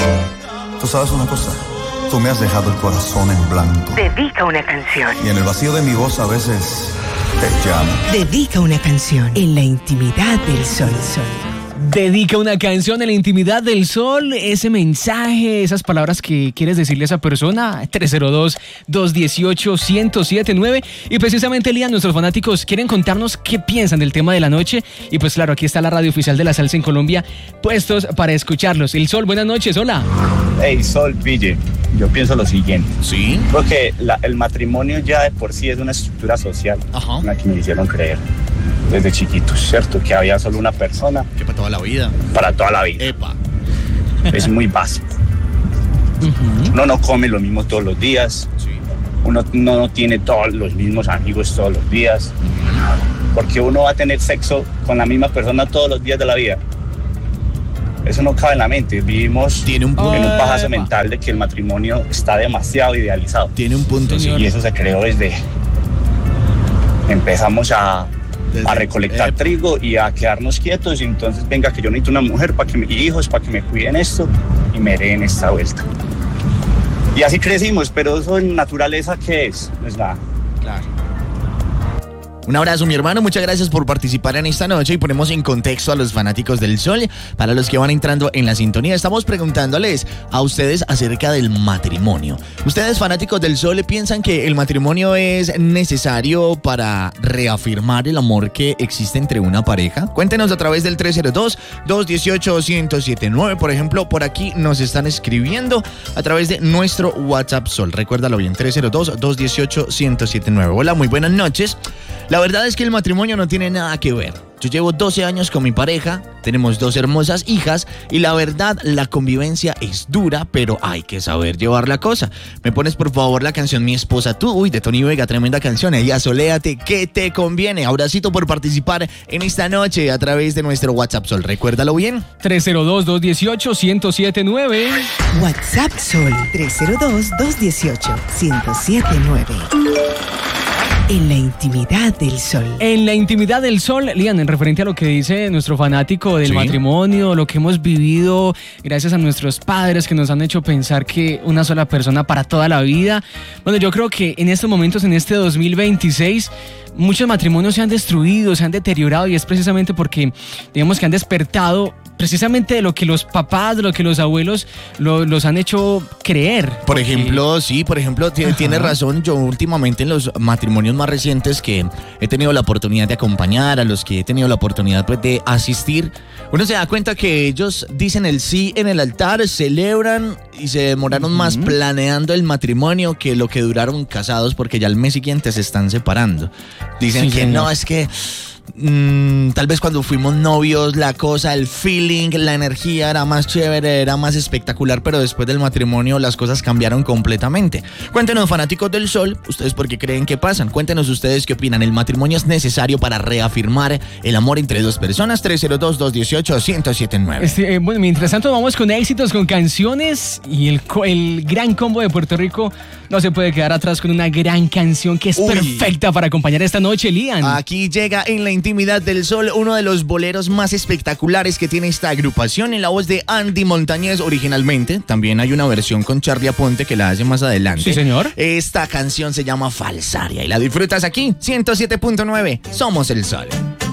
Tú sabes una cosa, tú me has dejado el corazón en blanco. Dedica una canción. Y en el vacío de mi voz a veces te llamo. Dedica una canción en la intimidad del sol. Dedica una canción en la intimidad del sol, ese mensaje, esas palabras que quieres decirle a esa persona, 302-218-1079. Y precisamente, Lian, nuestros fanáticos quieren contarnos qué piensan del tema de la noche. Y pues claro, aquí está la radio oficial de la salsa en Colombia, puestos para escucharlos. El Sol, buenas noches, hola. Hey, Sol, Ville, yo pienso lo siguiente. ¿Sí? Porque el matrimonio ya de por sí es una estructura social. Ajá. En la que me hicieron creer desde chiquitos, ¿cierto? Que había solo una persona. Que para toda la vida. Para toda la vida. Epa. Es muy básico. Uh-huh. Uno no come lo mismo todos los días. Sí. Uno no tiene todos los mismos amigos todos los días. Porque uno va a tener sexo con la misma persona todos los días de la vida. Eso no cabe en la mente. Vivimos Tiene un punto. en un pajazo mental de que el matrimonio está demasiado idealizado. Tiene un punto, sí. Y eso se creó desde... Empezamos a recolectar trigo y a quedarnos quietos, y entonces venga que yo necesito una mujer para que y hijos para que me cuiden esto y me den esta vuelta. Y así crecimos, pero eso en naturaleza, ¿qué es? No es nada. Claro. Un abrazo, mi hermano, muchas gracias por participar en esta noche y ponemos en contexto a los fanáticos del Sol. Para los que van entrando en la sintonía, estamos preguntándoles a ustedes acerca del matrimonio. ¿Ustedes, fanáticos del Sol, piensan que el matrimonio es necesario para reafirmar el amor que existe entre una pareja? Cuéntenos a través del 302-218-1079. Por ejemplo, por aquí nos están escribiendo a través de nuestro WhatsApp Sol. Recuérdalo bien, 302-218-1079. Hola, muy buenas noches. La verdad es que el matrimonio no tiene nada que ver. Yo llevo 12 años con mi pareja, tenemos 2 hermosas hijas y la verdad, la convivencia es dura, pero hay que saber llevar la cosa. ¿Me pones por favor la canción Mi Esposa Tú? Uy, de Tony Vega, tremenda canción. Ella, soléate, que te conviene. Abracito por participar en esta noche a través de nuestro WhatsApp Sol. Recuérdalo bien. 302-218-1079. WhatsApp Sol 302-218-1079. En la intimidad del sol. En la intimidad del sol, Lian, en referente a lo que dice nuestro fanático del matrimonio, lo que hemos vivido gracias a nuestros padres que nos han hecho pensar que una sola persona para toda la vida. Bueno, yo creo que en estos momentos, en este 2026, muchos matrimonios se han destruido, se han deteriorado, y es precisamente porque, digamos, que han despertado precisamente de lo que los papás, de lo que los abuelos los han hecho creer. Por ejemplo, tiene razón. Yo últimamente en los matrimonios más recientes que he tenido la oportunidad de acompañar, a los que he tenido la oportunidad pues, de asistir, uno se da cuenta que ellos dicen el sí en el altar, celebran y se demoraron más planeando el matrimonio que lo que duraron casados, porque ya al mes siguiente se están separando. Dicen que no, es que tal vez cuando fuimos novios la cosa, el feeling, la energía era más chévere, era más espectacular, pero después del matrimonio las cosas cambiaron completamente. Cuéntenos, fanáticos del Sol, ustedes por qué creen que pasan. Cuéntenos ustedes qué opinan. ¿El matrimonio es necesario para reafirmar el amor entre dos personas? 302-218-1079. Bueno, mientras tanto vamos con éxitos, con canciones, y el gran combo de Puerto Rico no se puede quedar atrás con una gran canción que es perfecta para acompañar esta noche, Lian. Aquí llega en la intimidad del Sol uno de los boleros más espectaculares que tiene esta agrupación, en la voz de Andy Montañez originalmente. También hay una versión con Charly Aponte que la hace más adelante. Sí, señor. Esta canción se llama Falsaria y la disfrutas aquí, 107.9. Somos el Sol.